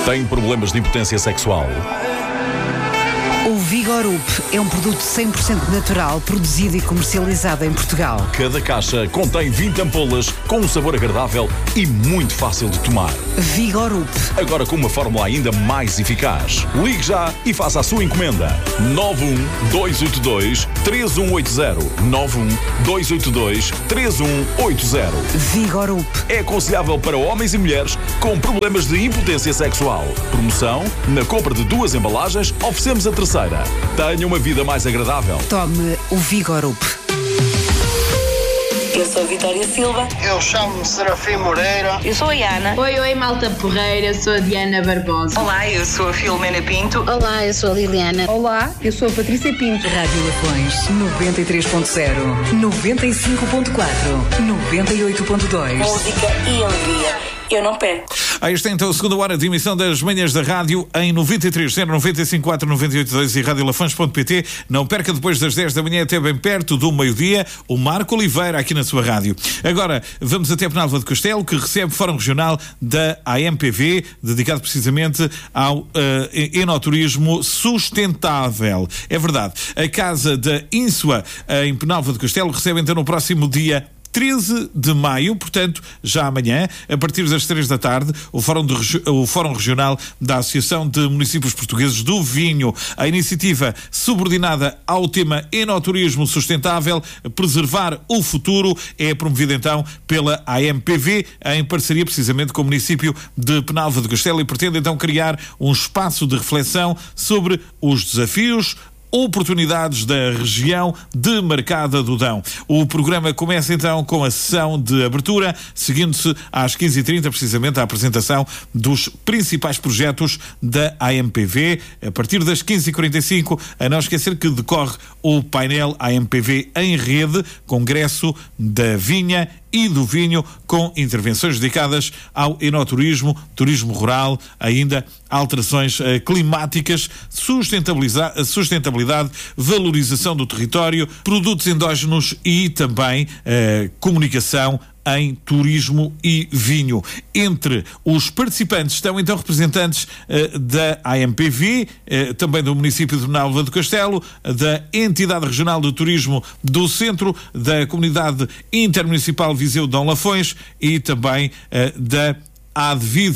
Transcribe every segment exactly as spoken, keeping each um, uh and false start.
Tem problemas de impotência sexual? O Vigorup é um produto cem por cento natural, produzido e comercializado em Portugal. Cada caixa contém vinte ampolas com um sabor agradável e muito fácil de tomar. Vigorup. Agora com uma fórmula ainda mais eficaz. Ligue já e faça a sua encomenda. nove um dois oito dois três um oito zero. nove um dois oito dois três um oito zero. Vigorup. É aconselhável para homens e mulheres com problemas de impotência sexual. Promoção: na compra de duas embalagens, oferecemos a terceira. Tenha uma vida mais agradável. Tome o Vigorup. Eu sou a Vitória Silva. Eu chamo-me Serafim Moreira. Eu sou a Ana. Oi, oi, malta porreira. Eu sou a Diana Barbosa. Olá, eu sou a Filomena Pinto. Olá, eu sou a Liliana. Olá, eu sou a Patrícia Pinto. Rádio Lafões noventa e três ponto zero, noventa e cinco ponto quatro, noventa e oito ponto dois. Música e alegria. Eu não perco. Ah, esta é então a segunda hora de emissão das manhãs da rádio em noventa e três zero, noventa e cinco quatro, noventa e oito dois e rádio lafões ponto pt. Não perca depois das dez da manhã até bem perto do meio-dia o Marco Oliveira aqui na sua rádio. Agora vamos até Penalva de Castelo, que recebe Fórum Regional da A M P V, dedicado precisamente ao uh, enoturismo sustentável. É verdade. A Casa da Insua em Penalva de Castelo recebe então no próximo dia treze de maio, portanto, já amanhã, a partir das três da tarde, o Fórum, de, o Fórum Regional da Associação de Municípios Portugueses do Vinho. A iniciativa subordinada ao tema enoturismo sustentável, preservar o futuro, é promovida então pela A M P V, em parceria precisamente com o município de Penalva de Castelo, e pretende então criar um espaço de reflexão sobre os desafios, oportunidades da região de Marcada do Dão. O programa começa então com a sessão de abertura, seguindo-se às quinze e trinta precisamente a apresentação dos principais projetos da A M P V. A partir das quinze e quarenta e cinco, a não esquecer que decorre o painel A M P V em rede, Congresso da Vinha e do Vinho, com intervenções dedicadas ao enoturismo, turismo rural, ainda alterações uh, climáticas, sustentabilidade, sustentabilidade, valorização do território, produtos endógenos e também uh, comunicação em turismo e vinho. Entre os participantes estão então representantes uh, da A M P V, uh, também do município de Penalva do Castelo, da Entidade Regional de Turismo do Centro, da Comunidade Intermunicipal Viseu de Dom Lafões e também uh, da A D V I D,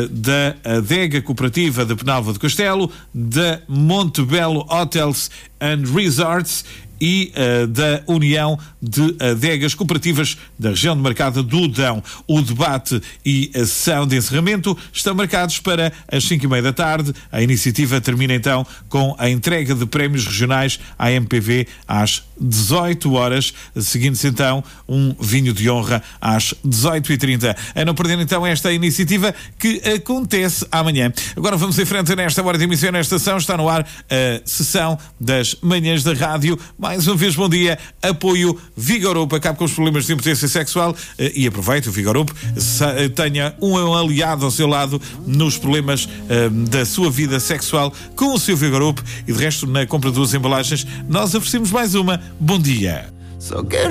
da Adega Cooperativa de Penalva do Castelo, da Montebello Hotels and Resorts e uh, da União de Adegas Cooperativas da região de Marcada do Dão. O debate e a sessão de encerramento estão marcados para as cinco e meia da tarde. A iniciativa termina então com a entrega de prémios regionais à A M P V às dezoito horas, seguindo-se então um vinho de honra às dezoito e trinta. A não perder então esta iniciativa que acontece amanhã. Agora vamos em frente nesta hora de emissão, nesta sessão. Está no ar a sessão das manhãs da rádio. Mais uma vez, bom dia. Apoio Vigorup. Acabe com os problemas de impotência sexual e aproveite o Vigorup. Tenha um aliado ao seu lado nos problemas um, da sua vida sexual com o seu Vigorup. E de resto, na compra de duas embalagens, nós oferecemos mais uma. Bom dia.